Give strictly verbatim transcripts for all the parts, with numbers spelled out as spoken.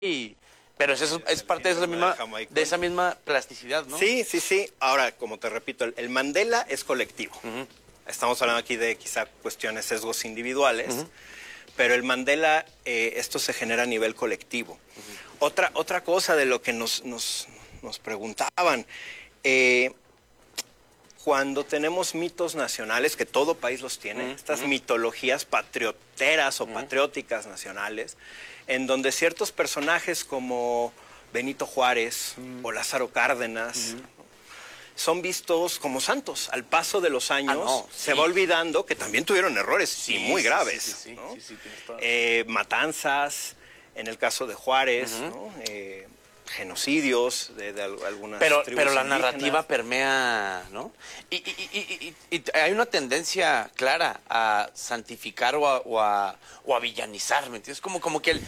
y... Pero es, eso, es parte de esa, misma, de esa misma plasticidad, ¿no? Sí, sí, sí. Ahora, como te repito, el, el Mandela es colectivo. Uh-huh. Estamos hablando aquí de quizá cuestiones, sesgos individuales, uh-huh. pero el Mandela, eh, esto se genera a nivel colectivo. Uh-huh. Otra, otra cosa de lo que nos, nos, nos preguntaban, eh, cuando tenemos mitos nacionales, que todo país los tiene, uh-huh. estas mitologías patrioteras o uh-huh. patrióticas nacionales, en donde ciertos personajes como Benito Juárez uh-huh. o Lázaro Cárdenas uh-huh. son vistos como santos. Al paso de los años ah, no, se sí. va olvidando que también tuvieron errores sí, y muy sí, graves. Sí, sí, sí, ¿no? sí, sí, eh, matanzas, en el caso de Juárez, uh-huh. ¿no? eh, genocidios de, de algunas pero, tribus pero la indígenas. Narrativa permea, ¿no? Y, y, y, y, y hay una tendencia clara a santificar o a, o a, o a villanizar, ¿me entiendes? Como, como que el...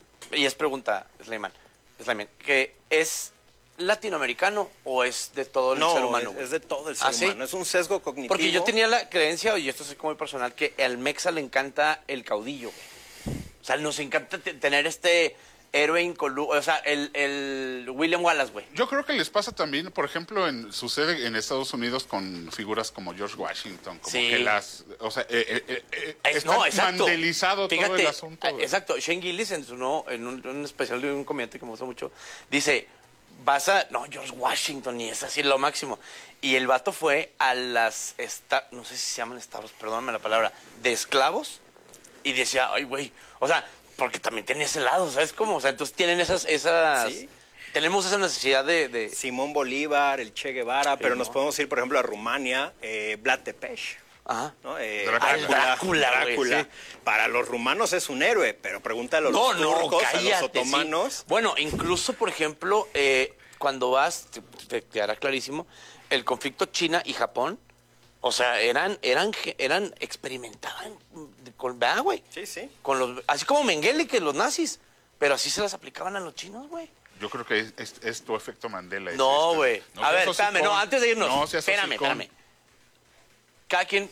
Y es pregunta, Sleiman, Sleiman, que es latinoamericano o es de todo el no, ser humano? No, es, es de todo el ser ¿Ah, humano, ¿sí? Es un sesgo cognitivo. Porque yo tenía la creencia, y esto es como muy personal, que al mexa le encanta el caudillo, güey. O sea, nos encanta tener este... héroe incolu... O sea, el, el William Wallace, güey. Yo creo que les pasa también, por ejemplo, en, sucede en Estados Unidos con figuras como George Washington, como sí. que las... O sea, eh, eh, eh, está no, exacto. mandelizado Fíjate, todo el asunto. Güey. Exacto. Shane Gillis, en, su, no, en un, un especial de un comediante que me gusta mucho, dice, vas a... No, George Washington, y es así lo máximo. Y el vato fue a las... Esta, no sé si se llaman estados, perdóname la palabra, de esclavos, y decía, ay, güey, o sea... Porque también tiene ese lado, ¿sabes cómo? O sea, entonces tienen esas... esas ¿Sí? Tenemos esa necesidad de, de... Simón Bolívar, el Che Guevara, sí, pero ¿no? nos podemos ir, por ejemplo, a Rumania, eh, Vlad Tepes. Ajá. ¿no? Eh, Drácula. Drácula, Drácula. Wey, sí. Para los rumanos es un héroe, pero pregúntale a los no, turcos, no, cállate, a los otomanos. Sí. Bueno, incluso, por ejemplo, eh, cuando vas, te, te, te hará clarísimo, el conflicto China y Japón, o sea, eran, eran, eran, experimentaban con, ¿verdad, güey? Sí, sí. Con los, así como Mengele, que los nazis, pero así se las aplicaban a los chinos, güey. Yo creo que es, es, es tu efecto Mandela. No, güey. No, a ver, espérame, no, antes de irnos. No, espérame, espérame. Cada quien...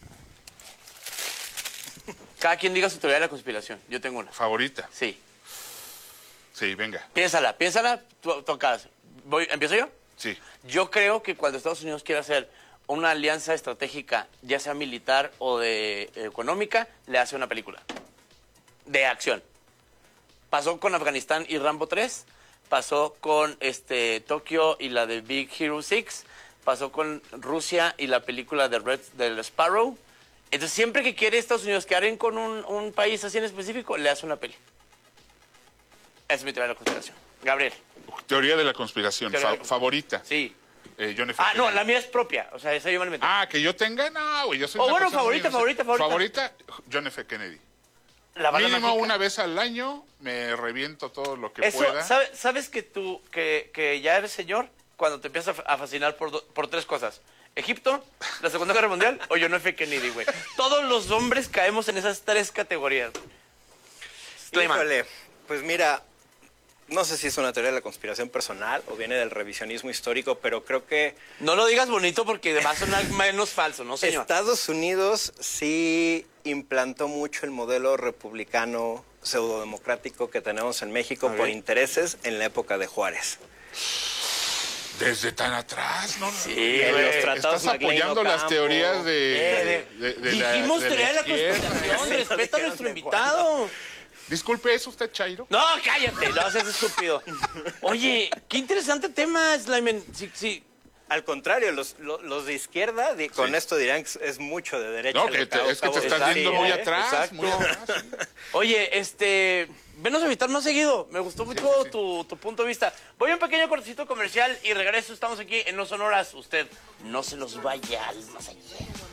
Cada quien diga su teoría de la conspiración. Yo tengo una. ¿Favorita? Sí. Sí, venga. Piénsala, piénsala, tú tocas. Voy, ¿Empiezo yo? Sí. Yo creo que cuando Estados Unidos quiere hacer una alianza estratégica, ya sea militar o de eh, económica, le hace una película de acción. Pasó con Afganistán y Rambo tres, pasó con este Tokio y la de Big Hero seis, pasó con Rusia y la película de Red del Sparrow. Entonces, siempre que quiere Estados Unidos que hagan con un, un país así en específico, le hace una peli. Esa es mi teoría de la conspiración. Gabriel. Teoría de la conspiración. Teoría Fa de la conspiración. favorita. Sí. Eh, John F. Ah, Kennedy. no, la mía es propia. O sea, esa yo me la metí. Ah, que yo tenga, no, güey. Yo soy oh, una bueno, persona favorita, muy favorita, favorita. Favorita, John F. Kennedy. La bala Mínimo mágica. una vez al año me reviento todo lo que Eso, pueda. ¿sabe, ¿Sabes que tú, que, que ya eres señor cuando te empiezas a fascinar por, do, por tres cosas? Egipto, la Segunda Guerra Mundial o John F. Kennedy, güey. Todos los hombres caemos en esas tres categorías. Híjole, pues mira, no sé si es una teoría de la conspiración personal o viene del revisionismo histórico, pero creo que... No lo digas bonito porque va a sonar menos falso, ¿no, señor? Estados Unidos sí implantó mucho el modelo republicano pseudodemocrático que tenemos en México por intereses en la época de Juárez. Desde tan atrás, ¿no? Sí, güey. Los tratados Estás apoyando McLean, las Ocampo. teorías de... Eh, de, de, de Dijimos la, de teoría de la izquierda. conspiración, respeta a nuestro invitado. Disculpe, ¿es usted Chairo? No, cállate, no seas estúpido. Oye, qué interesante tema, Sleiman. Sí, sí. Al contrario, los, los, los de izquierda, di, con Sí. esto dirán que es, es mucho de derecha. No, que te, es que te estás Exacto, yendo muy ¿eh? atrás, Exacto. muy atrás. Sí. Oye, este, venos a invitar más seguido. Me gustó mucho Sí, sí, sí. Tu, tu punto de vista. Voy a un pequeño cortecito comercial y regreso. Estamos aquí en No Sonoras. Usted no se los vaya al más allá.